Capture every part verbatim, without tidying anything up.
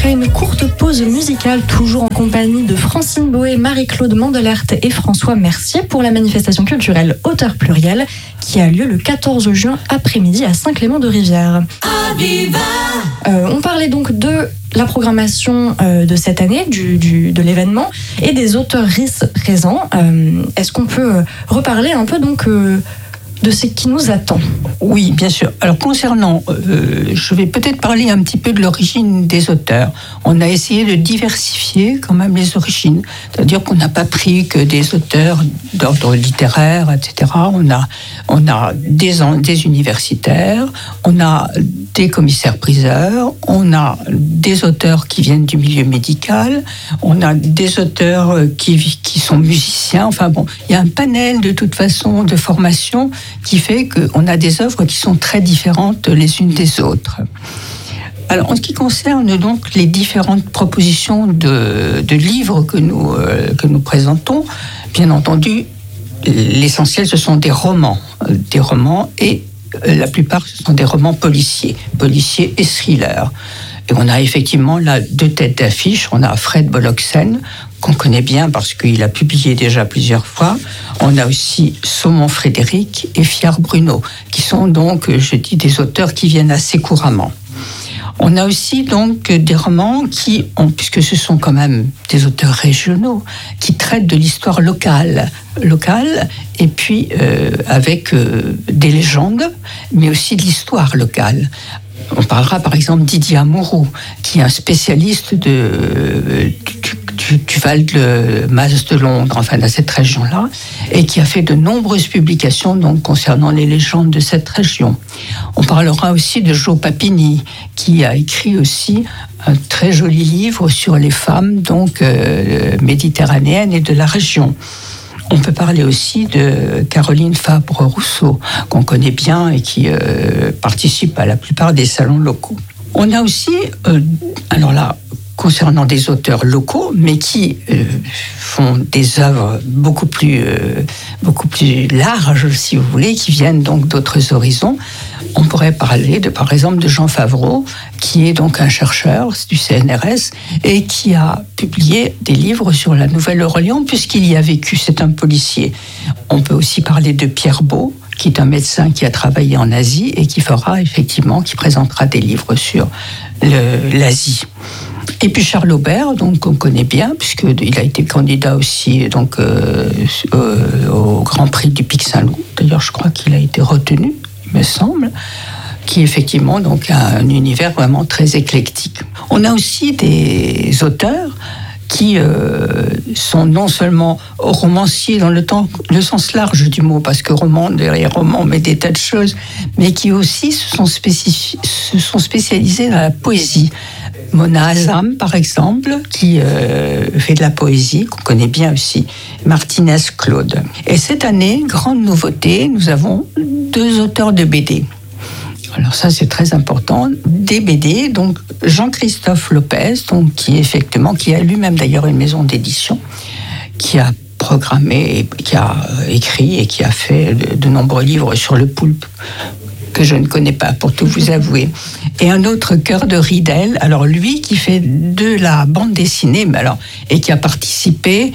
après une courte pause musicale, toujours en compagnie de Francine Boé, Marie-Claude Mandelert et François Mercier pour la manifestation culturelle Auteurs Pluriels qui a lieu le quatorze juin après-midi à Saint-Clément-de-Rivière. Euh, on parlait donc de la programmation euh, de cette année, du, du, de l'événement et des auteurs R I S présents. Euh, est-ce qu'on peut euh, reparler un peu donc euh, de ce qui nous attend? Oui, bien sûr. Alors concernant, euh, je vais peut-être parler un petit peu de l'origine des auteurs. On a essayé de diversifier quand même les origines, c'est-à-dire qu'on n'a pas pris que des auteurs d'ordre littéraire, et cetera. On a, on a des, des universitaires, on a des commissaires-priseurs, on a des auteurs qui viennent du milieu médical, on a des auteurs qui, qui sont musiciens. Enfin bon, il y a un panel de toute façon de formation qui fait qu'on a des œuvres qui sont très différentes les unes des autres. Alors, en ce qui concerne donc les différentes propositions de, de livres que nous, euh, que nous présentons, bien entendu, l'essentiel, ce sont des romans. Des romans et euh, la plupart, ce sont des romans policiers, policiers et thrillers. Et on a effectivement là deux têtes d'affiche. On a Fred Boloksen, qu'on connaît bien parce qu'il a publié déjà plusieurs fois. On a aussi Saumon Frédéric et Fiard Bruno, qui sont donc, je dis, des auteurs qui viennent assez couramment. On a aussi donc des romans qui ont, puisque ce sont quand même des auteurs régionaux, qui traitent de l'histoire locale, locale et puis euh, avec euh, des légendes, mais aussi de l'histoire locale. On parlera par exemple Didier Amouroux, qui est un spécialiste de, du, du, du Val-de-Masse de Londres, enfin de cette région-là, et qui a fait de nombreuses publications donc, concernant les légendes de cette région. On parlera aussi de Jo Papini, qui a écrit aussi un très joli livre sur les femmes donc, euh, méditerranéennes et de la région. On peut parler aussi de Caroline Fabre-Rousseau, qu'on connaît bien et qui euh, participe à la plupart des salons locaux. On a aussi, euh, alors là, concernant des auteurs locaux, mais qui euh, font des œuvres beaucoup plus, euh, beaucoup plus larges, si vous voulez, qui viennent donc d'autres horizons. On pourrait parler, de, par exemple, de Jean Favreau, qui est donc un chercheur du C N R S et qui a publié des livres sur la Nouvelle-Orléans, puisqu'il y a vécu, c'est un policier. On peut aussi parler de Pierre Beau, qui est un médecin qui a travaillé en Asie et qui fera effectivement, qui présentera des livres sur le, l'Asie. Et puis Charles Aubert, donc on connaît bien, puisqu'il a été candidat aussi donc, euh, euh, au Grand Prix du Pic Saint-Loup. D'ailleurs, je crois qu'il a été retenu, il me semble, qui effectivement donc, a un univers vraiment très éclectique. On a aussi des auteurs qui euh, sont non seulement romanciers dans le, temps, le sens large du mot, parce que roman, derrière roman, met des tas de choses, mais qui aussi se sont, spécifi- se sont spécialisés dans la poésie. Mona Azam, par exemple, qui euh, fait de la poésie, qu'on connaît bien aussi, Martinez Claude. Et cette année, grande nouveauté, nous avons deux auteurs de B D. Alors ça, c'est très important. Des B D, donc Jean-Christophe Lopez, donc, qui, effectivement, qui a lui-même d'ailleurs une maison d'édition, qui a programmé, qui a écrit et qui a fait de, de nombreux livres sur le poulpe, que je ne connais pas, pour tout vous avouer. Et un autre, Cœur de Ridel, alors lui qui fait de la bande dessinée, mais alors, et qui a participé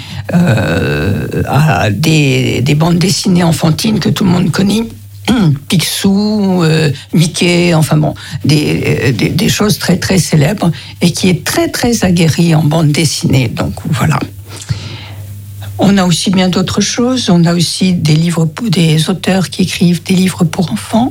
euh, à des, des bandes dessinées enfantines que tout le monde connaît, Picsou, euh, Mickey, enfin bon, des, des, des choses très très célèbres, et qui est très très aguerri en bande dessinée, donc voilà. On a aussi bien d'autres choses, on a aussi des livres, des auteurs qui écrivent des livres pour enfants,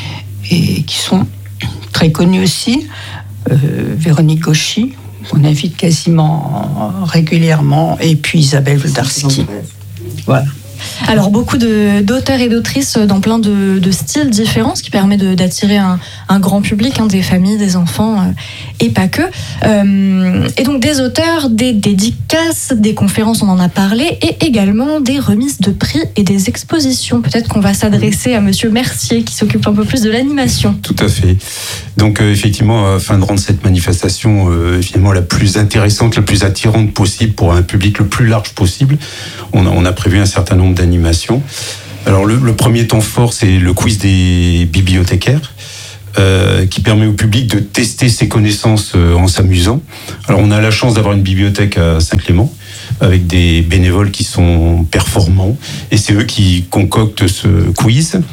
et qui sont très connus aussi, euh, Véronique Gauchy, qu'on invite quasiment régulièrement, et puis Isabelle Wlodarski. Voilà. Alors beaucoup de, d'auteurs et d'autrices dans plein de, de styles différents, ce qui permet de, d'attirer un, un grand public, hein, des familles, des enfants euh, et pas que. Euh, et donc des auteurs, des dédicaces, des conférences, on en a parlé, et également des remises de prix et des expositions. Peut-être qu'on va s'adresser à Monsieur Mercier qui s'occupe un peu plus de l'animation. Tout à fait. Donc euh, effectivement, afin de rendre cette manifestation euh, évidemment la plus intéressante, la plus attirante possible pour un public le plus large possible, on a, on a prévu un certain nombre d'animations. Alors le, le premier temps fort, c'est le quiz des bibliothécaires. euh, qui permet au public de tester ses connaissances euh, en s'amusant. Alors on a la chance d'avoir une bibliothèque à Saint-Clément, avec des bénévoles qui sont performants, et c'est eux qui concoctent ce quiz.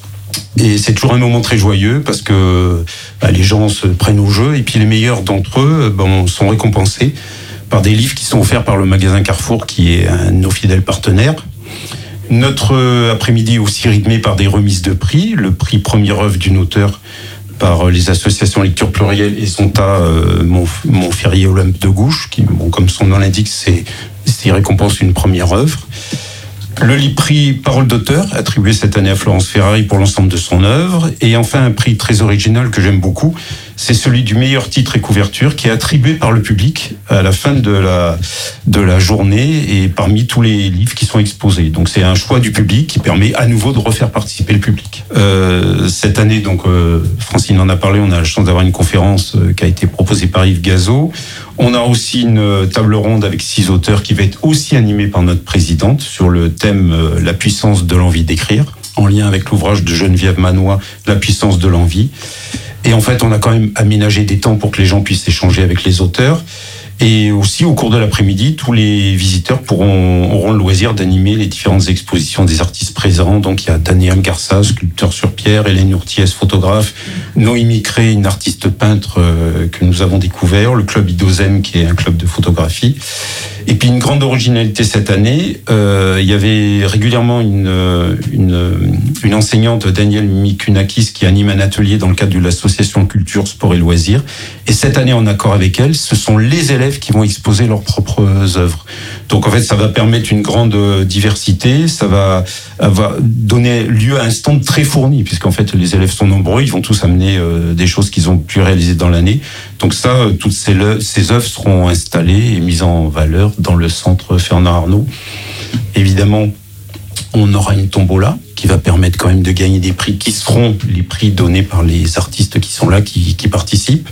Et c'est toujours un moment très joyeux parce que bah, les gens se prennent au jeu, et puis les meilleurs d'entre eux bah, sont récompensés par des livres qui sont offerts par le magasin Carrefour, qui est un de nos fidèles partenaires. Notre après-midi est aussi rythmé par des remises de prix. Le prix première œuvre d'une auteure par les associations Lecture Plurielle et Zonta euh, Montferrier Olympe de Gouges, qui, bon, comme son nom l'indique, c'est, c'est récompense une première œuvre. Le prix Parole d'auteur, attribué cette année à Florence Ferrari pour l'ensemble de son œuvre. Et enfin, un prix très original que j'aime beaucoup, c'est celui du meilleur titre et couverture, qui est attribué par le public à la fin de la, de la journée et parmi tous les livres qui sont exposés. Donc c'est un choix du public qui permet à nouveau de refaire participer le public. Euh, cette année, donc euh, Francine en a parlé, on a la chance d'avoir une conférence euh, qui a été proposée par Yves Gazot. On a aussi une table ronde avec six auteurs qui va être aussi animée par notre présidente sur le thème euh, la puissance de l'envie d'écrire, en lien avec l'ouvrage de Geneviève Manois, La puissance de l'envie. Et en fait, on a quand même aménagé des temps pour que les gens puissent échanger avec les auteurs. Et aussi, au cours de l'après-midi, tous les visiteurs pourront, auront le loisir d'animer les différentes expositions des artistes présents. Donc, il y a Daniel Garça, sculpteur sur pierre, Hélène Urtiès, photographe, Noémie Cré, une artiste peintre euh, que nous avons découvert, le club Idosem, qui est un club de photographie. Et puis, une grande originalité cette année, euh, il y avait régulièrement une, une, une enseignante, Danielle Mikunakis, qui anime un atelier dans le cadre de l'association Culture, Sport et Loisirs. Et cette année, en accord avec elle, ce sont les élèves qui vont exposer leurs propres œuvres. Donc en fait, ça va permettre une grande diversité, ça va, va donner lieu à un stand très fourni, puisqu'en fait les élèves sont nombreux, ils vont tous amener euh, des choses qu'ils ont pu réaliser dans l'année. Donc ça, toutes ces, ces œuvres seront installées et mises en valeur dans le centre Fernand Arnault. Évidemment, on aura une tombola qui va permettre quand même de gagner des prix qui seront les prix donnés par les artistes qui sont là, qui, qui participent.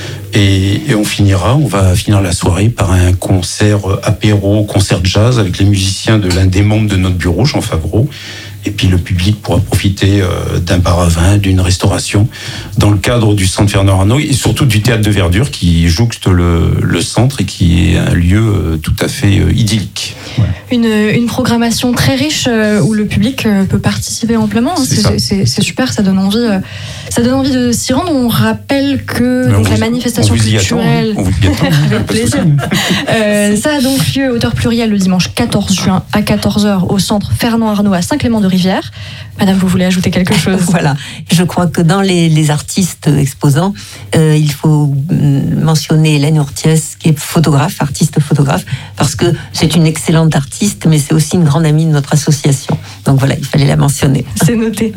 Et, et on finira, on va finir la soirée par un concert apéro, concert jazz avec les musiciens de l'un des membres de notre bureau, Jean Favreau. Et puis le public pourra profiter euh, d'un bar à vin, d'une restauration, dans le cadre du centre Fernand Arnault et surtout du théâtre de verdure qui jouxte le, le centre et qui est un lieu euh, tout à fait euh, idyllique. Ouais. Une, une programmation très riche euh, où le public euh, peut participer amplement. Hein. C'est, c'est, c'est, c'est super, ça donne envie, euh, ça donne envie de s'y rendre. On rappelle que donc, vous, la manifestation on culturelle, attend, on vous y attend, avec plaisir. euh, ça a donc lieu Auteur Pluriel le dimanche quatorze juin à quatorze heures au centre Fernand Arnault à Saint-Clément-de-Rivière. Madame, vous voulez ajouter quelque chose ? Voilà, je crois que dans les, les artistes exposants, euh, il faut mentionner Hélène Urtiès, qui est photographe, artiste photographe, parce que c'est une excellente artiste, mais c'est aussi une grande amie de notre association. Donc voilà, il fallait la mentionner. C'est noté.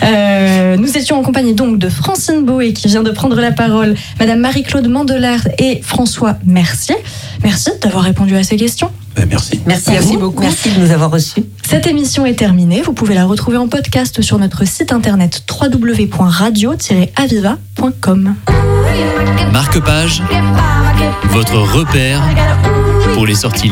Euh, nous étions en compagnie donc de Francine Boé, qui vient de prendre la parole, Madame Marie-Claude Mandelard et François Mercier. Merci d'avoir répondu à ces questions. Ben merci. Merci, Merci beaucoup. Merci de nous avoir reçus. Cette émission est terminée. Vous pouvez la retrouver en podcast sur notre site internet w w w point radio tiret aviva point com. Marque-Page, votre repère pour les sorties